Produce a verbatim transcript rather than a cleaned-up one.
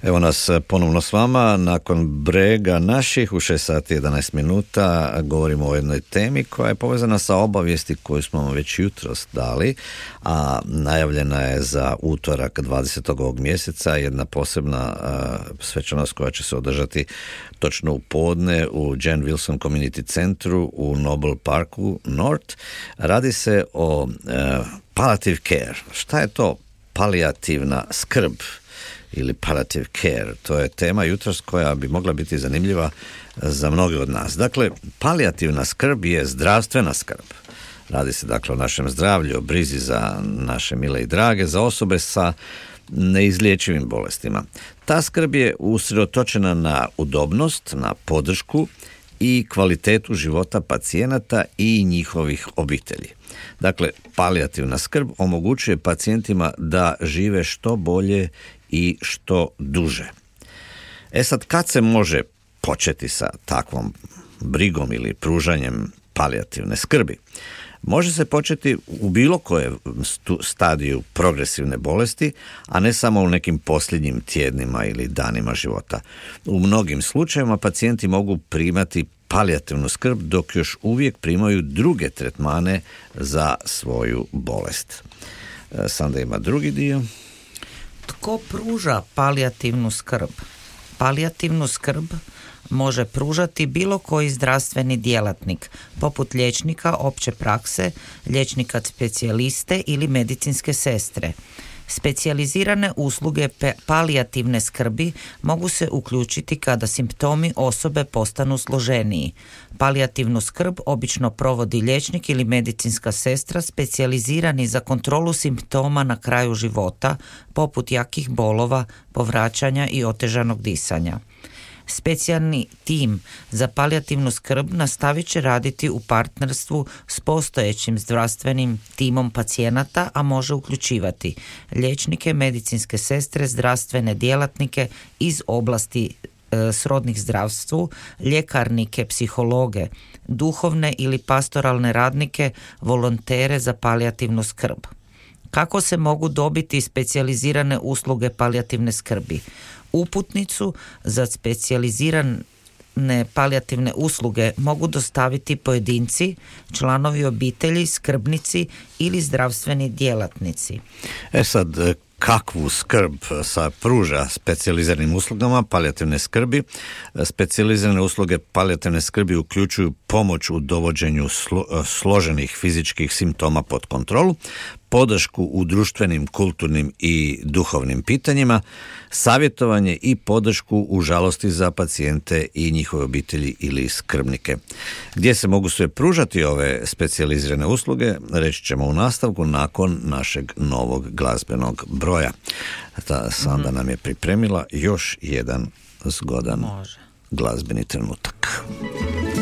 Evo nas ponovno s vama nakon brega naših u šest sati i jedanaest minuta. Govorimo o jednoj temi koja je povezana sa obavijesti koju smo vam već jutros dali, a najavljena je za utorak dvadesetog ovog mjeseca jedna posebna uh, svečanost koja će se održati točno u podne u Jan Wilson Community Centru u Noble Parku North. Radi se o uh, palliative care. Šta je to palijativna skrb ili palliative care? To je tema jutros koja bi mogla biti zanimljiva za mnoge od nas. Dakle, palijativna skrb je zdravstvena skrb. Radi se dakle o našem zdravlju, o brizi za naše mile i drage, za osobe sa neizliječivim bolestima. Ta skrb je usredotočena na udobnost, na podršku i kvalitetu života pacijenata i njihovih obitelji. Dakle, palijativna skrb omogućuje pacijentima da žive što bolje i što duže. E sad, kad se može početi sa takvom brigom ili pružanjem palijativne skrbi? Može se početi u bilo kojem stadiju progresivne bolesti, a ne samo u nekim posljednjim tjednima ili danima života. U mnogim slučajevima pacijenti mogu primati palijativnu skrb dok još uvijek primaju druge tretmane za svoju bolest. Sanda ima drugi dio. Tko pruža palijativnu skrb? Palijativnu skrb može pružati bilo koji zdravstveni djelatnik, poput liječnika opće prakse, liječnika specijaliste ili medicinske sestre. Specijalizirane usluge palijativne skrbi mogu se uključiti kada simptomi osobe postanu složeniji. Palijativnu skrb obično provodi liječnik ili medicinska sestra specijalizirani za kontrolu simptoma na kraju života, poput jakih bolova, povraćanja i otežanog disanja. Specijalni tim za palijativnu skrb nastavit će raditi u partnerstvu s postojećim zdravstvenim timom pacijenata, a može uključivati liječnike, medicinske sestre, zdravstvene djelatnike iz oblasti e, srodnih zdravstvu, ljekarnike, psihologe, duhovne ili pastoralne radnike, volontere za palijativnu skrb. Kako se mogu dobiti specijalizirane usluge palijativne skrbi? Uputnicu za specijalizirane palijativne usluge mogu dostaviti pojedinci, članovi obitelji, skrbnici ili zdravstveni djelatnici. E sad, kakvu skrb sa pruža specijaliziranim uslugama palijativne skrbi? Specijalizirane usluge palijativne skrbi uključuju pomoć u dovođenju slo, složenih fizičkih simptoma pod kontrolu, podršku u društvenim, kulturnim i duhovnim pitanjima, savjetovanje i podršku u žalosti za pacijente i njihove obitelji ili skrbnike. Gdje se mogu sve pružati ove specijalizirane usluge, reći ćemo u nastavku nakon našeg novog glazbenog broja. Ta Sanda nam je pripremila još jedan zgodan Može. glazbeni trenutak.